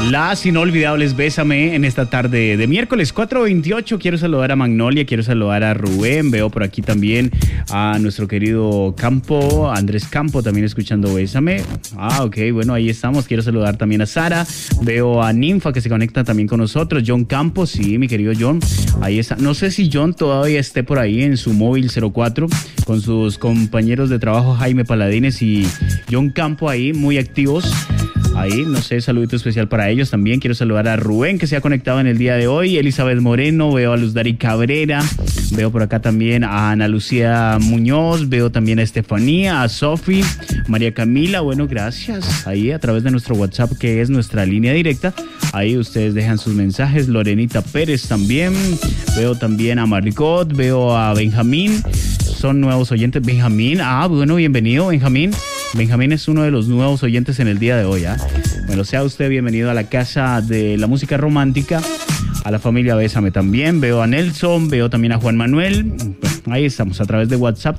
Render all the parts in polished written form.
Las inolvidables Bésame en esta tarde de miércoles 4:28. Quiero saludar a Magnolia, quiero saludar a Rubén, veo por aquí también a nuestro querido Campo, Andrés Campo también escuchando Bésame. Ok, bueno, ahí estamos. Quiero saludar también a Sara, veo a Ninfa que se conecta también con nosotros, John Campos, sí, mi querido John, ahí está. No sé si John todavía esté por ahí en su móvil 04 con sus compañeros de trabajo Jaime Paladines y John Campo ahí, muy activos. Ahí, no sé, saludito especial para ellos también. Quiero saludar a Rubén, que se ha conectado en el día de hoy. Elizabeth Moreno, veo a Luz Dari Cabrera. Veo por acá también a Ana Lucía Muñoz. Veo también a Estefanía, a Sofi, María Camila. Bueno, gracias. Ahí a través de nuestro WhatsApp, que es nuestra línea directa. Ahí ustedes dejan sus mensajes. Lorenita Pérez también. Veo también a Margot. Veo a Benjamín. Son nuevos oyentes. Benjamín. Bueno, bienvenido, Benjamín. Benjamín es uno de los nuevos oyentes en el día de hoy. Bueno, sea usted bienvenido a la casa de la música romántica, a la familia Bésame también. Veo a Nelson, veo también a Juan Manuel. Bueno, ahí estamos a través de WhatsApp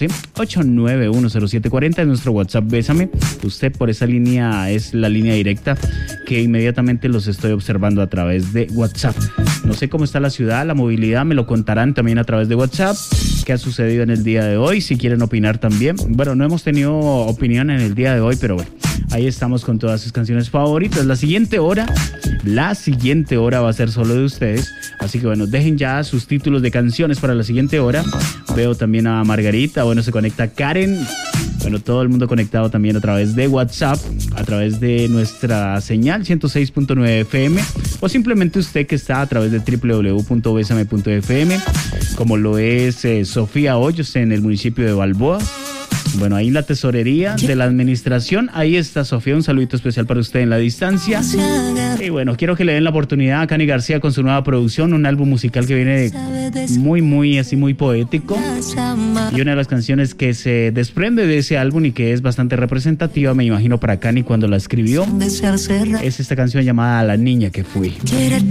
312-891-0740 es nuestro WhatsApp Bésame. Usted por esa línea es la línea directa que inmediatamente los estoy observando a través de WhatsApp. No sé cómo está la ciudad, la movilidad, me lo contarán también a través de WhatsApp. ¿Qué ha sucedido en el día de hoy? Si quieren opinar también. Bueno, no hemos tenido opinión en el día de hoy, pero bueno, ahí estamos con todas sus canciones favoritas. La siguiente hora va a ser solo de ustedes. Así que bueno, dejen ya sus títulos de canciones para la siguiente hora. Veo también a Margarita, bueno, se conecta Karen. Bueno, todo el mundo conectado también a través de WhatsApp, a través de nuestra señal 106.9 FM, o simplemente usted que está a través de www.besame.fm, como lo es Sofía Hoyos en el municipio de Balboa. Bueno, ahí en la tesorería de la administración, ahí está Sofía, un saludito especial para usted en la distancia. Y bueno, quiero que le den la oportunidad a Cani García con su nueva producción, un álbum musical que viene muy poético. Y una de las canciones que se desprende de ese álbum y que es bastante representativa, me imagino, para Cani cuando la escribió, es esta canción llamada La Niña que Fui.